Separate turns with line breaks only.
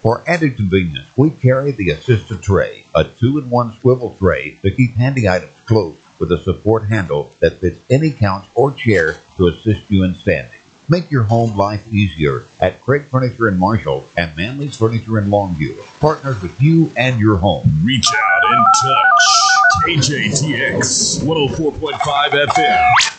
For added convenience, we carry the Assistant Tray, a 2-in-1 swivel tray to keep handy items close with a support handle that fits any couch or chair to assist you in standing. Make your home life easier at Craig Furniture in Marshall and Manley's Furniture in Longview. Partners with you and your home.
Reach out and touch. KJTX 104.5 FM.